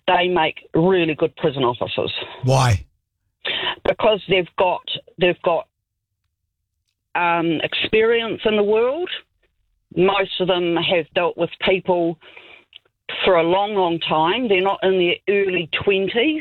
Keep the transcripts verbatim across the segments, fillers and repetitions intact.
they make really good prison officers. Why? Because they've got they've got um, experience in the world. Most of them have dealt with people for a long, long time. They're not in their early twenties,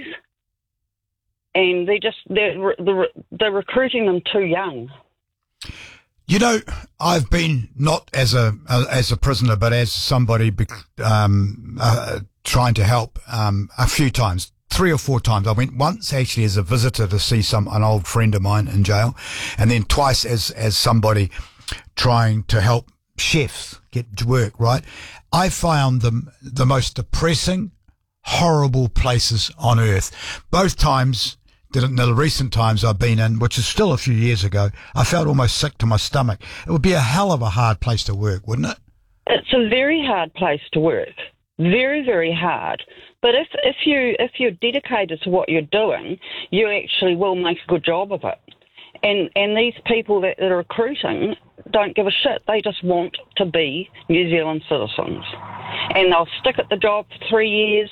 and they just they're they're, they're recruiting them too young. You know, I've been not as a as a prisoner, but as somebody um, uh, trying to help um, a few times. Three or four times. I went once actually as a visitor to see some an old friend of mine in jail, and then twice as as somebody trying to help chefs get to work. Right, I found them the most depressing, horrible places on earth. Both times, in the recent times I've been in, which is still a few years ago, I felt almost sick to my stomach. It would be a hell of a hard place to work, wouldn't it? It's a very hard place to work. Very, very hard. But if if you if you're dedicated to what you're doing, you actually will make a good job of it. And and these people that, that are recruiting don't give a shit. They just want to be New Zealand citizens, and they'll stick at the job for three years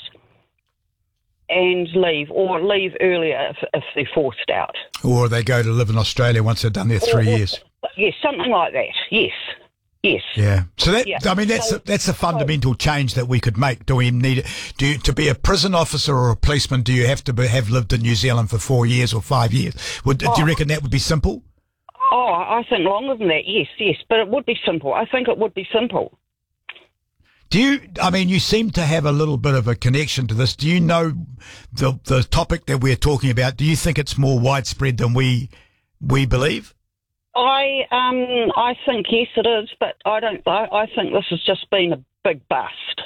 and leave, or leave earlier if, if they're forced out. Or they go to live in Australia once they've done their three or, years. Yes, something like that. Yes. Yes. Yeah. So that yeah. I mean that's so, a, that's a fundamental so, change that we could make. Do we need it? Do you, to be a prison officer or a policeman? Do you have to be, have lived in New Zealand for four years or five years? Would, oh, do you reckon that would be simple? Oh, I think longer than that. Yes, yes, but it would be simple. I think it would be simple. Do you? I mean, you seem to have a little bit of a connection to this. Do you know the the topic that we're talking about? Do you think it's more widespread than we we believe? I um I think yes it is, but I don't. I, I think this has just been a big bust.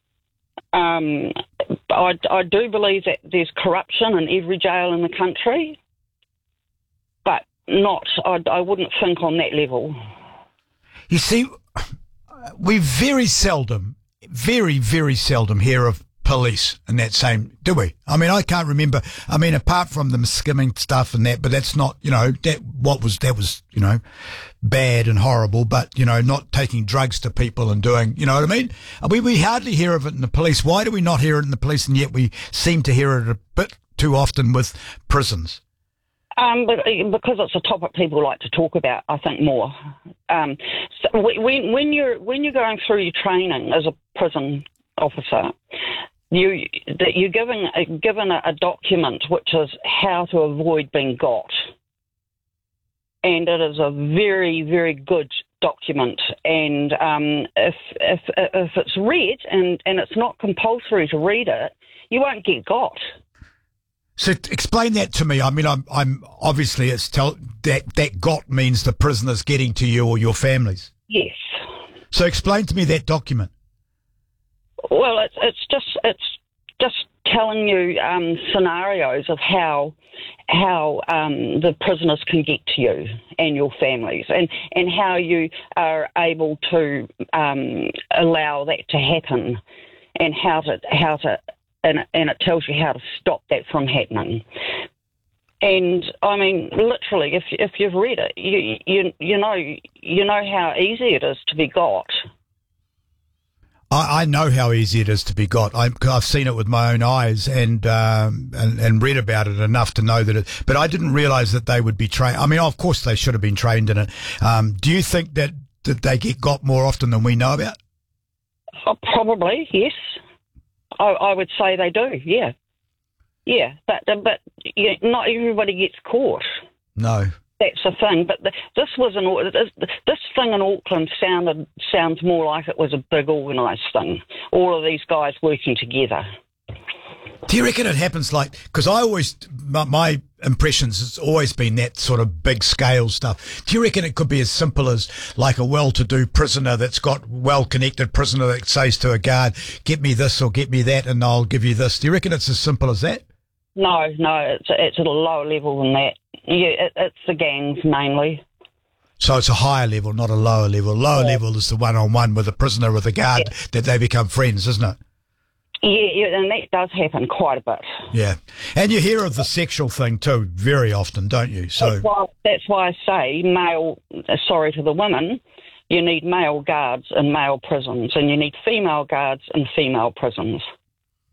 Um, I, I do believe that there's corruption in every jail in the country, but not. I, I wouldn't think on that level. You see, we very seldom, very very seldom hear of police in that same, do we? I mean, I can't remember. I mean, apart from them skimming stuff and that, but that's not, you know, that what was, that was, you know, bad and horrible, but, you know, not taking drugs to people and doing, you know what I mean? We, we hardly hear of it in the police. Why do we not hear it in the police, and yet we seem to hear it a bit too often with prisons? Um, but, because it's a topic people like to talk about, I think more. Um, so when, when you're when you're going through your training as a prison officer, You that you're given a, given a, a document which is how to avoid being got, and it is a very very good document. And um, if if if it's read and, and it's not compulsory to read it, you won't get got. So explain that to me. I mean, I'm I'm obviously it's tell that that got means the prisoners getting to you or your families. Yes. So explain to me that document. Well, it's it's just it's just telling you um, scenarios of how how um, the prisoners can get to you and your families, and, and how you are able to um, allow that to happen, and how to how to and and it tells you how to stop that from happening. And I mean, literally, if if you've read it, you you you know you know how easy it is to be got. I, I know how easy it is to be got. I, I've seen it with my own eyes and, um, and and read about it enough to know that it. But I didn't realise that they would be trained. I mean, of course, they should have been trained in it. Um, do you think that, that they get got more often than we know about? Oh, probably, yes. I, I would say they do. Yeah, yeah. But but yeah, not everybody gets caught. No. That's the thing, but the, this was an this, this thing in Auckland sounded sounds more like it was a big organised thing. All of these guys working together. Do you reckon it happens like? Because I always my, my impressions has always been that sort of big scale stuff. Do you reckon it could be as simple as like a well-to-do prisoner that's got well-connected prisoner that says to a guard, "Get me this or get me that, and I'll give you this." Do you reckon it's as simple as that? No, no, it's it's at a lower level than that. Yeah, it, it's the gangs mainly. So it's a higher level, not a lower level. Lower yeah. level is the one-on-one with a prisoner with a guard yeah. that they become friends, isn't it? Yeah, yeah, and that does happen quite a bit. Yeah, and you hear of the sexual thing too very often, don't you? So that's why, that's why I say male. Sorry to the women, you need male guards in male prisons, and you need female guards in female prisons.